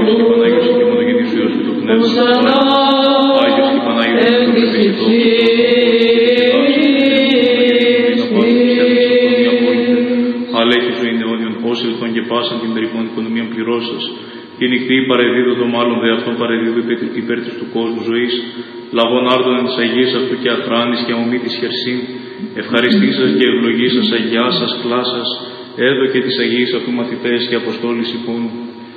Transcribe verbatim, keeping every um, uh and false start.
Άγιος και Πανάγιος και μονογενής Υιός και το Πνεύμα του Άγιος και Πανάγιος και το Πνεύμα αλλά έχει ζωή αιώνιον, ως ελθόν και πάσαν την περιπών οικονομίαν πληρώσας. Και νυχτή παρεδίδωτο μάλλον δε αυτόν παρεδίδω υπέρ της του κόσμου ζωής, λαβών άρτων εν της Αγίας αυτού και αχράνης και αμομή της χερσίν, ευχαριστήσας και ευλογήσας Αγιάς σας κλάσας, έδω και της Αγίας αυτού μαθητές και αποστόλης υπόνου.